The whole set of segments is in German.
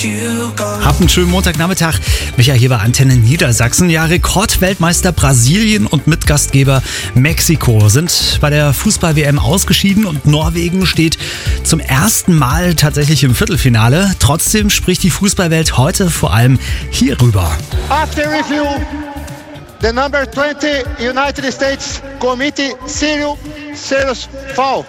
Habt einen schönen Montagnachmittag. Micha hier bei Antenne Niedersachsen. Ja, Rekordweltmeister Brasilien und Mitgastgeber Mexiko sind bei der Fußball-WM ausgeschieden und Norwegen steht zum ersten Mal tatsächlich im Viertelfinale. Trotzdem spricht die Fußballwelt heute vor allem hierüber. After review, the number 20 United States committee serious foul.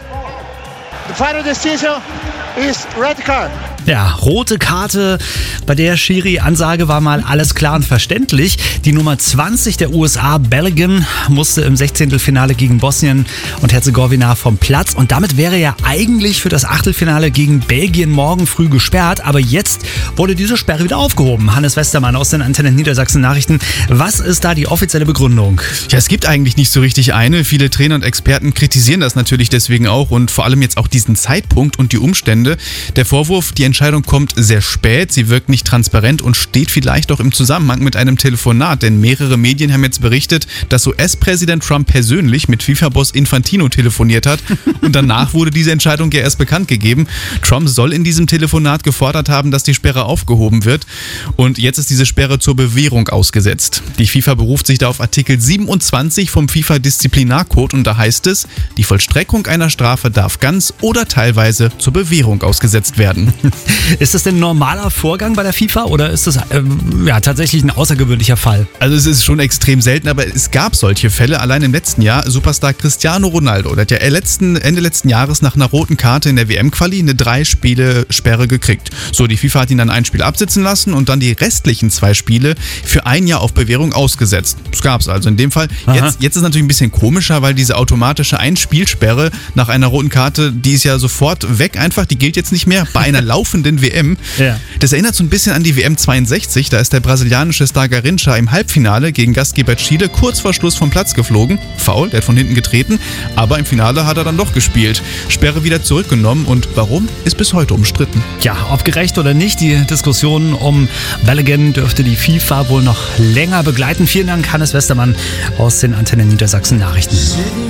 The final decision is red card. Ja, rote Karte. Bei der Schiri-Ansage war mal alles klar und verständlich. Die Nummer 20 der USA, Belgien, musste im 16. Finale gegen Bosnien und Herzegowina vom Platz. Und damit wäre er eigentlich für das Achtelfinale gegen Belgien morgen früh gesperrt. Aber jetzt wurde diese Sperre wieder aufgehoben. Hannes Westermann aus den Antenne Niedersachsen Nachrichten. Was ist da die offizielle Begründung? Ja, es gibt eigentlich nicht so richtig eine. Viele Trainer und Experten kritisieren das natürlich deswegen auch und vor allem jetzt auch diesen Zeitpunkt und die Umstände. Der Vorwurf, die Entscheidung kommt sehr spät, sie wirkt nicht transparent und steht vielleicht auch im Zusammenhang mit einem Telefonat, denn mehrere Medien haben jetzt berichtet, dass US-Präsident Trump persönlich mit FIFA-Boss Infantino telefoniert hat und danach wurde diese Entscheidung ja erst bekannt gegeben. Trump soll in diesem Telefonat gefordert haben, dass die Sperre aufgehoben wird und jetzt ist diese Sperre zur Bewährung ausgesetzt. Die FIFA beruft sich da auf Artikel 27 vom FIFA-Disziplinarcode und da heißt es, die Vollstreckung einer Strafe darf ganz oder teilweise zur Bewährung ausgesetzt werden. Ist das denn ein normaler Vorgang bei der FIFA oder ist das tatsächlich ein außergewöhnlicher Fall? Also es ist schon extrem selten, aber es gab solche Fälle. Allein im letzten Jahr, Superstar Cristiano Ronaldo, der hat ja Ende letzten Jahres nach einer roten Karte in der WM-Quali eine 3-Spiele-Sperre gekriegt. So, die FIFA hat ihn dann ein Spiel absitzen lassen und dann die restlichen 2 Spiele für ein Jahr auf Bewährung ausgesetzt. Das gab es also in dem Fall. Jetzt ist natürlich ein bisschen komischer, weil diese automatische Einspielsperre nach einer roten Karte, die ist ja sofort weg einfach, die gilt jetzt nicht mehr bei einer laufenden WM. Ja. Das erinnert so ein bisschen an die WM 62, da ist der brasilianische Star Garrincha im Halbfinale gegen Gastgeber Chile kurz vor Schluss vom Platz geflogen. Foul, der hat von hinten getreten, aber im Finale hat er dann doch gespielt. Sperre wieder zurückgenommen und warum, ist bis heute umstritten. Ja, ob gerecht oder nicht, die Diskussion um Belgien dürfte die FIFA wohl noch länger begleiten. Vielen Dank, Hannes Westermann aus den Antenne Niedersachsen Nachrichten.